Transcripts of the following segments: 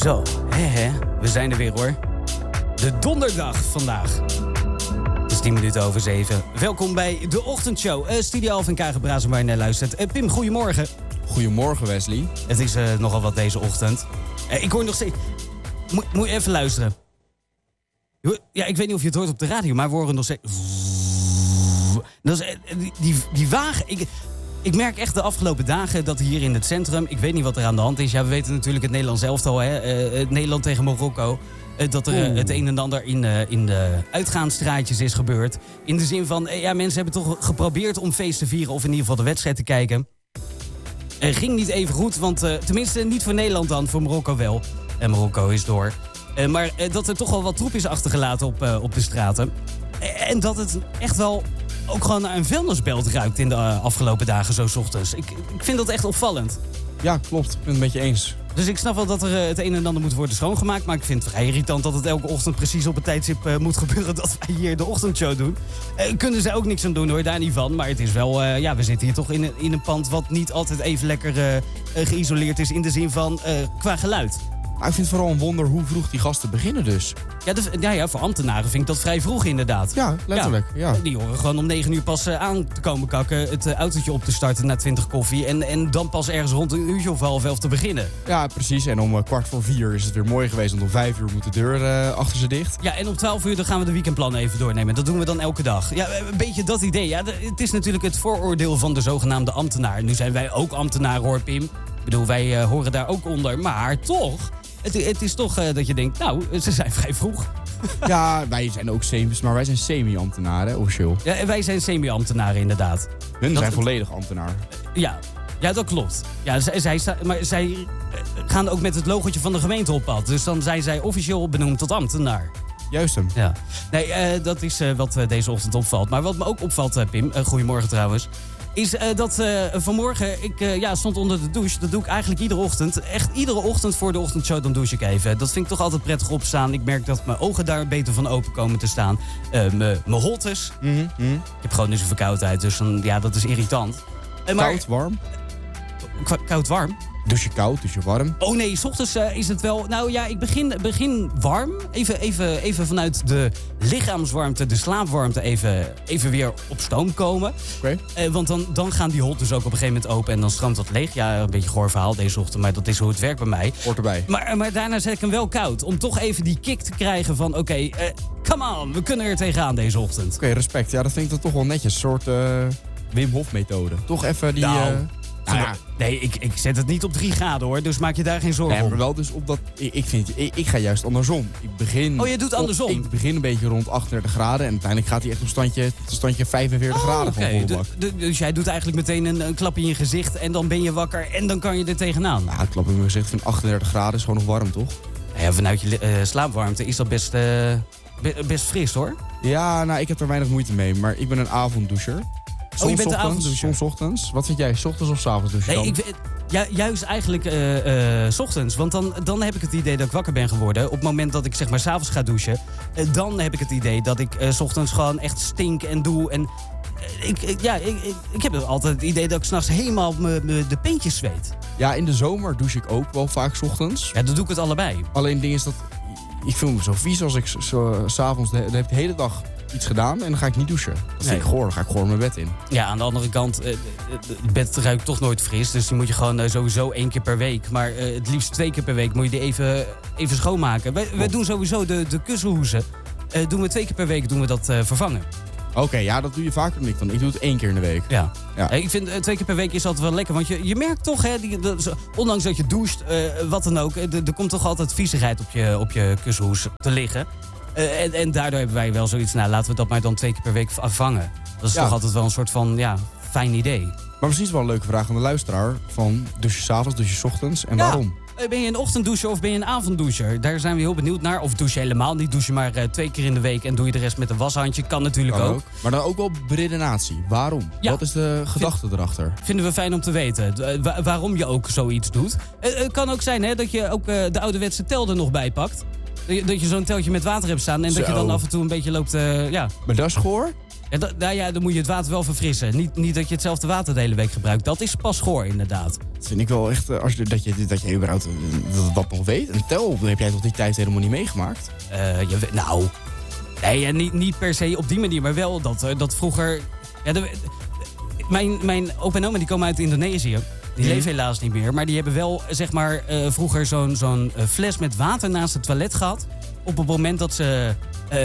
Zo, we zijn er weer hoor. De donderdag vandaag. Het is 10 minuten over 7. Welkom bij de ochtendshow. Studio Alphen Kagenbrazen waar je naar luistert. Pim, goedemorgen. Goedemorgen Wesley. Het is nogal wat deze ochtend. Ik hoor nog steeds... Moet je even luisteren. Ja, ik weet niet of je het hoort op de radio, maar we horen nog steeds... Dat is, die wagen... Ik merk echt de afgelopen dagen dat hier in het centrum... Ik weet niet wat er aan de hand is. Ja, we weten natuurlijk het Nederlands elftal, hè. Nederland tegen Marokko. Dat er het een en ander in de uitgaansstraatjes is gebeurd. In de zin van, mensen hebben toch geprobeerd om feest te vieren... of in ieder geval de wedstrijd te kijken. Ging niet even goed, want tenminste niet voor Nederland dan, voor Marokko wel. En Marokko is door. Maar dat er toch wel wat troep is achtergelaten op de straten. En dat het echt wel ook gewoon naar een vuilnisbelt ruikt in de afgelopen dagen zo 's ochtends. Ik vind dat echt opvallend. Ja, klopt. Ik ben het met je eens. Dus ik snap wel dat er het een en ander moet worden schoongemaakt. Maar ik vind het vrij irritant dat het elke ochtend precies op het tijdstip moet gebeuren... dat wij hier de ochtendshow doen. Kunnen ze ook niks aan doen hoor, daar niet van. Maar het is wel, we zitten hier toch in een pand... wat niet altijd even lekker geïsoleerd is in de zin van qua geluid. Maar ik vind het vooral een wonder hoe vroeg die gasten beginnen dus. Ja, voor ambtenaren vind ik dat vrij vroeg inderdaad. Ja, letterlijk. Ja. Die horen gewoon om 9 uur pas aan te komen kakken... het autootje op te starten na 20 koffie... en dan pas ergens rond een uurtje of 3:30 te beginnen. Ja, precies. En om 4:15 is het weer mooi geweest... want om 5 uur moet de deur achter ze dicht. Ja, en om 12 uur dan gaan we de weekendplannen even doornemen. Dat doen we dan elke dag. Ja, een beetje dat idee. Ja, het is natuurlijk het vooroordeel van de zogenaamde ambtenaar. Nu zijn wij ook ambtenaren hoor, Pim. Ik bedoel, wij horen daar ook onder. Maar toch... Het is toch dat je denkt, ze zijn vrij vroeg. Ja, wij zijn ook semi-ambtenaren, officieel. Ja, en wij zijn semi-ambtenaren inderdaad. Hun zijn volledig ambtenaar. Ja, dat klopt. Ja, zij gaan ook met het logotje van de gemeente op pad. Dus dan zijn zij officieel benoemd tot ambtenaar. Juist hem. Ja. Nee, dat is wat deze ochtend opvalt. Maar wat me ook opvalt, Pim, goedemorgen trouwens... is dat vanmorgen, ik stond onder de douche. Dat doe ik eigenlijk iedere ochtend. Echt iedere ochtend voor de ochtendshow, dan douche ik even. Dat vind ik toch altijd prettig opstaan. Ik merk dat mijn ogen daar beter van open komen te staan. Mijn holtes. Ik heb gewoon dus een verkoudheid, dus dat is irritant. Koud, warm? Koud, warm? Douche koud, douche warm? Oh nee, 's ochtends is het wel... Nou ja, ik begin warm. Even vanuit de lichaamswarmte, de slaapwarmte even weer op stoom komen. Oké. Want dan gaan die holtes ook op een gegeven moment open en dan stroomt dat leeg. Ja, een beetje goor verhaal deze ochtend, maar dat is hoe het werkt bij mij. Hoort erbij. Maar daarna zet ik hem wel koud. Om toch even die kick te krijgen van come on, we kunnen er tegenaan deze ochtend. Oké, respect. Ja, dat vind ik dan toch wel netjes. Een soort Wim Hof methode. Toch even die... Nee, ik zet het niet op 3 graden hoor, dus maak je daar geen zorgen om. Maar wel dus op dat... Ik ga juist andersom. Je doet andersom? Ik begin een beetje rond 38 graden en uiteindelijk gaat hij echt op standje 45 graden van volbak. Dus jij doet eigenlijk meteen een klap in je gezicht en dan ben je wakker en dan kan je er tegenaan? Nou, een klap in mijn gezicht van 38 graden is gewoon nog warm, toch? Ja, vanuit je slaapwarmte is dat best fris hoor. Ja, ik heb er weinig moeite mee, maar ik ben een avonddoucher. Je bent de avonddoucher? Soms ochtends. Wat vind jij, 's ochtends of 's avonds douchen dan? Juist eigenlijk 's ochtends. Want dan heb ik het idee dat ik wakker ben geworden. Op het moment dat ik zeg maar 's avonds ga douchen... dan heb ik het idee dat ik 's ochtends gewoon echt stink en doe. En ik heb altijd het idee dat ik 's nachts helemaal de peentjes zweet. Ja, in de zomer douche ik ook wel vaak 's ochtends. Ja, dan doe ik het allebei. Alleen het ding is dat... Ik voel me zo vies als ik 's avonds... Dan heb ik de hele dag iets gedaan en dan ga ik niet douchen. Dat vind ik goor. Dan ga ik gewoon mijn bed in. Ja, aan de andere kant, het bed ruikt toch nooit fris. Dus die moet je gewoon sowieso 1 keer per week. Maar het liefst 2 keer per week moet je die even schoonmaken. Wij doen sowieso de kussenhoezen. Doen we 2 keer per week dat vervangen. Oké, ja, dat doe je vaker dan ik dan. Ik doe het 1 keer in de week. Ja. Ik vind 2 keer per week is altijd wel lekker. Want je merkt toch, ondanks dat je doucht, wat dan ook... Er komt toch altijd viezigheid op je kussenhoes te liggen. En daardoor hebben wij wel zoiets... laten we dat maar dan 2 keer per week vervangen. Dat is toch altijd wel een soort van, fijn idee. Maar misschien is wel een leuke vraag aan de luisteraar. Van, douche je 's avonds, douche je 's ochtends en waarom? Ben je een ochtenddoucher of ben je een avonddoucher? Daar zijn we heel benieuwd naar. Of douche je helemaal niet. Douche je maar 2 keer in de week en doe je de rest met een washandje. Kan natuurlijk ook. Maar dan ook wel beredenatie. Waarom? Ja. Wat is de gedachte erachter? Vinden we fijn om te weten. Waarom je ook zoiets doet. Het kan ook zijn dat je ook de ouderwetse tel er nog bij pakt. Dat je zo'n teltje met water hebt staan en dat je dan af en toe een beetje loopt... Maar dat is goor? Dan moet je het water wel verfrissen. Niet dat je hetzelfde water de hele week gebruikt. Dat is pas goor, inderdaad. Dat vind ik wel echt, dat je überhaupt dat nog weet. En tel, dan heb jij toch die tijd helemaal niet meegemaakt? Nee, niet per se op die manier, maar wel dat vroeger... Ja, mijn opa en oma die komen uit Indonesië. Die leven helaas niet meer. Maar die hebben wel, zeg maar, vroeger zo'n fles met water naast het toilet gehad. Op het moment dat ze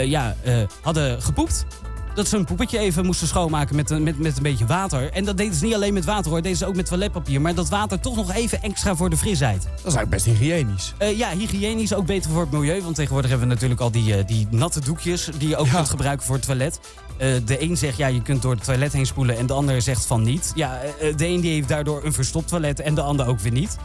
hadden gepoept. Dat ze een poepetje even moesten schoonmaken met een beetje water. En dat deden ze niet alleen met water hoor, dat deden ze ook met toiletpapier. Maar dat water toch nog even extra voor de frisheid. Dat is eigenlijk best hygiënisch. Hygiënisch, ook beter voor het milieu. Want tegenwoordig hebben we natuurlijk al die natte doekjes die je ook kunt gebruiken voor het toilet. De een zegt, je kunt door het toilet heen spoelen en de ander zegt van niet. De een die heeft daardoor een verstopt toilet en de ander ook weer niet.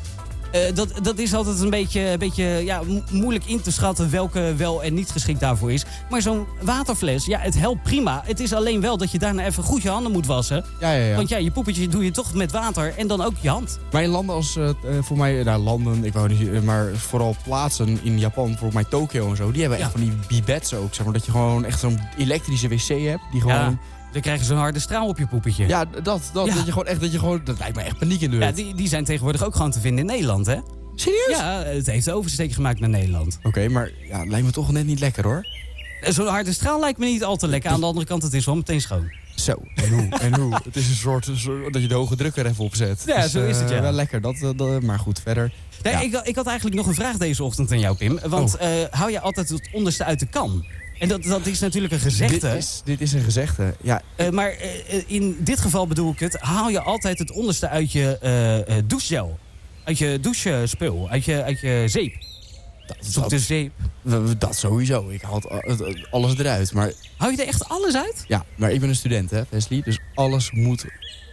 Dat is altijd een beetje moeilijk in te schatten welke wel en niet geschikt daarvoor is. Maar zo'n waterfles, het helpt prima. Het is alleen wel dat je daarna even goed je handen moet wassen. Ja. Want je poepetje doe je toch met water en dan ook je hand. Maar in landen als, voor mij, landen, ik wou niet, maar vooral plaatsen in Japan, bijvoorbeeld mij Tokio en zo, die hebben echt van die bibettes ook. Zeg maar, dat je gewoon echt zo'n elektrische wc hebt, die gewoon... Ja. Dan krijg je zo'n harde straal op je poepetje. Ja, dat lijkt me echt paniek in de hut. Ja, die zijn tegenwoordig ook gewoon te vinden in Nederland, hè? Serieus? Ja, het heeft de oversteek gemaakt naar Nederland. Oké, maar lijkt me toch net niet lekker, hoor. Zo'n harde straal lijkt me niet al te lekker. Aan de andere kant, het is wel meteen schoon. Zo, en hoe? Het is een soort dat je de hoge druk er even op zet. Ja, dus, zo is het, ja. Wel lekker, maar goed, verder. Nee, ik had eigenlijk nog een vraag deze ochtend aan jou, Pim. Want hou je altijd het onderste uit de kan? En dat is natuurlijk een gezegde. Dit is een gezegde, ja. Maar in dit geval bedoel ik het... haal je altijd het onderste uit je douchegel. Uit je douchespul. Uit je zeep. Zoek de zeep. Dat sowieso. Ik haal alles eruit. Maar... Hou je er echt alles uit? Ja, maar ik ben een student, hè, Wesley. Dus alles moet...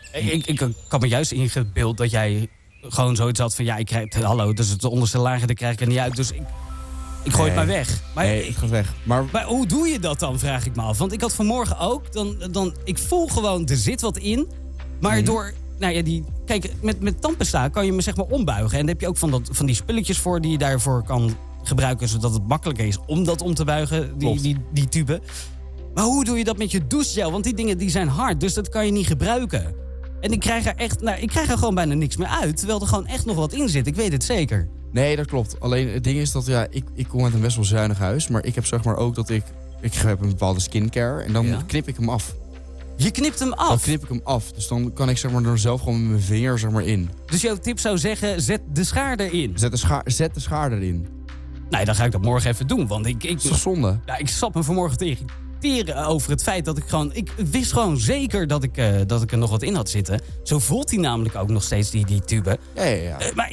Ik kan me juist ingebeeld dat jij gewoon zoiets had van... ik krijg... Hallo, dus het onderste lager, daar krijg ik er niet uit. Dus ik gooi het maar weg. Maar het gaat weg. Maar hoe doe je dat dan, vraag ik me af. Want ik had vanmorgen ook... Ik voel gewoon, er zit wat in. Maar door... Kijk, met tandpasta kan je me zeg maar ombuigen. En daar heb je ook van die spulletjes voor die je daarvoor kan gebruiken... zodat het makkelijker is om dat om te buigen, die tube. Maar hoe doe je dat met je douchegel? Want die dingen die zijn hard, dus dat kan je niet gebruiken. En ik krijg er gewoon bijna niks meer uit... terwijl er gewoon echt nog wat in zit. Ik weet het zeker. Nee, dat klopt. Alleen het ding is dat ik kom uit een best wel zuinig huis... maar ik heb zeg maar ook dat ik heb een bepaalde skincare... en dan knip ik hem af. Je knipt hem af? Dan knip ik hem af. Dus dan kan ik zeg maar er zelf gewoon met mijn vinger zeg maar in. Dus jouw tip zou zeggen, zet de schaar erin? Zet de schaar erin. Nee, dan ga ik dat morgen even doen. Want dat is toch zonde? Ja, ik zat me vanmorgen te irriteren over het feit dat ik gewoon... Ik wist gewoon zeker dat ik er nog wat in had zitten. Zo voelt hij namelijk ook nog steeds, die tube. Ja. Maar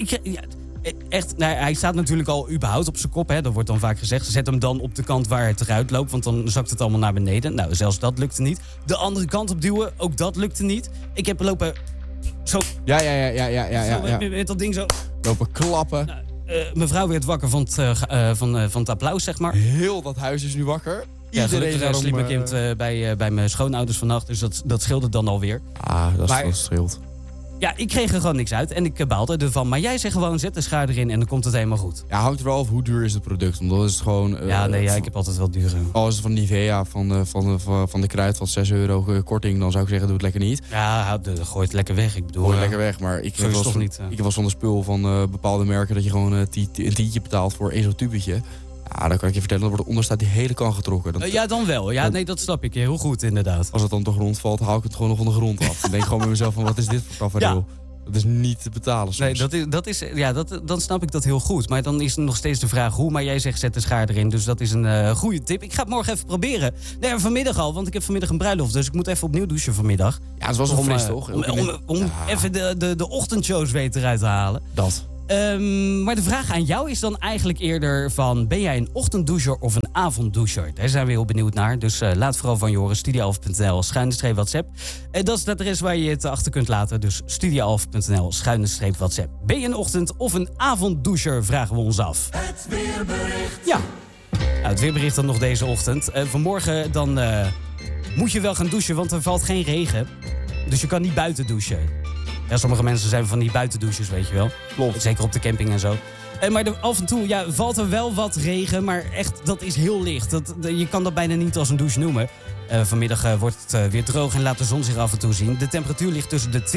echt, hij staat natuurlijk al überhaupt op zijn kop. Hè. Dat wordt dan vaak gezegd. Zet hem dan op de kant waar het eruit loopt. Want dan zakt het allemaal naar beneden. Nou, zelfs dat lukte niet. De andere kant op duwen, ook dat lukte niet. Ik heb lopen... Zo... Ja. Met dat ding zo... Lopen klappen. Nou, mevrouw werd wakker van het applaus, zeg maar. Heel dat huis is nu wakker. Ja, gelukkig sliep mijn kind bij mijn schoonouders vannacht. Dus dat scheelde dan alweer. Dat scheelt. Ja, ik kreeg er gewoon niks uit en ik baalde ervan. Maar jij zegt gewoon, zet de schaar erin en dan komt het helemaal goed. Ja, hangt er wel af hoe duur is het product. Want dat is het gewoon... ik heb altijd wel duur. Als het van Nivea, van de Kruidvat, €6 korting... dan zou ik zeggen, doe het lekker niet. Ja, gooi het lekker weg. Ik bedoel... Gooi het lekker weg, maar ik heb wel zo'n spul van bepaalde merken... dat je gewoon een tientje betaalt voor één zo'n tubetje... Ja, dan kan ik je vertellen, dan wordt onder staat die hele kan getrokken. Ja, dan wel. Ja, nee, dat snap ik heel goed, inderdaad. Als het dan de grond valt, haal ik het gewoon nog van de grond af. Dan denk ik gewoon bij mezelf van, wat is dit voor tafereel? Ja. Dat is niet te betalen soms. Nee, dan snap ik dat heel goed. Maar dan is nog steeds de vraag hoe. Maar jij zegt, zet de schaar erin. Dus dat is een goede tip. Ik ga het morgen even proberen. Nee, vanmiddag al, want ik heb vanmiddag een bruiloft. Dus ik moet even opnieuw douchen vanmiddag. Ja, het was wel fris, toch? Om even de ochtendshows weer eruit te halen. Dat. Maar de vraag aan jou is dan eigenlijk eerder van... ben jij een ochtenddoucher of een avonddoucher? Daar zijn we heel benieuwd naar. Dus laat vooral van je horen. Studio11.nl/WhatsApp. Dat is het adres waar je het achter kunt laten. Dus Studio11.nl/WhatsApp. Ben je een ochtend- of een avonddoucher? Vragen we ons af. Het weerbericht. Ja. Nou, het weerbericht dan nog deze ochtend. Vanmorgen dan moet je wel gaan douchen, want er valt geen regen. Dus je kan niet buiten douchen. Ja, sommige mensen zijn van die buitendouches, weet je wel. Klopt. Zeker op de camping en zo. Maar af en toe valt er wel wat regen, maar echt, dat is heel licht. Je kan dat bijna niet als een douche noemen. Vanmiddag wordt het weer droog en laat de zon zich af en toe zien. De temperatuur ligt tussen de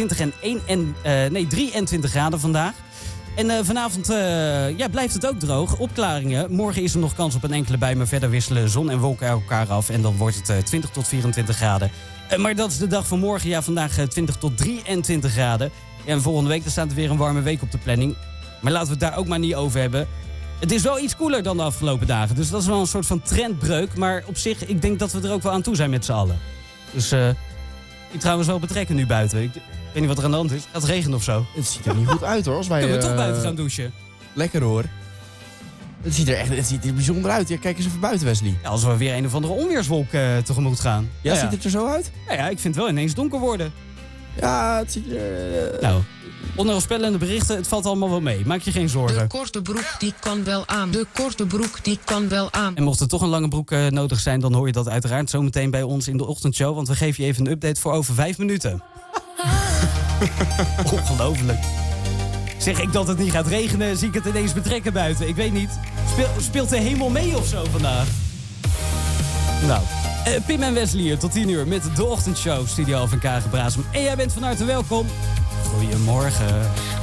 23 graden vandaag. En vanavond blijft het ook droog. Opklaringen. Morgen is er nog kans op een enkele bui, maar verder wisselen zon en wolken elkaar af. En dan wordt het 20 tot 24 graden. Maar dat is de dag van morgen. Ja, vandaag 20 tot 23 graden. Ja, en volgende week staat er weer een warme week op de planning. Maar laten we het daar ook maar niet over hebben. Het is wel iets koeler dan de afgelopen dagen. Dus dat is wel een soort van trendbreuk. Maar op zich, ik denk dat we er ook wel aan toe zijn met z'n allen. Dus ik trouwens wel betrekken nu buiten. Ik weet niet wat er aan de hand is. Gaat het regenen of zo? Het ziet er niet goed uit hoor. Als wij, Kunnen we toch buiten gaan douchen? Lekker hoor. Het ziet er bijzonder uit. Ja, kijk eens even buiten, Wesley. Ja, als we weer een of andere onweerswolk tegemoet gaan. Ja, ziet het er zo uit? Ja, ik vind het wel ineens donker worden. Ja, het ziet er... Nou, onheilspellende berichten, het valt allemaal wel mee. Maak je geen zorgen. De korte broek, die kan wel aan. De korte broek, die kan wel aan. En mocht er toch een lange broek nodig zijn, dan hoor je dat uiteraard zometeen bij ons in de ochtendshow. Want we geven je even een update voor over 5 minuten. Ongelooflijk. Zeg ik dat het niet gaat regenen, zie ik het ineens betrekken buiten. Ik weet niet. Speelt de hemel mee of zo vandaag? Nou, Pim en Wesley hier tot 10 uur met de ochtendshow. Studio Alphen Kagenbraasem. En jij bent van harte welkom. Goedemorgen.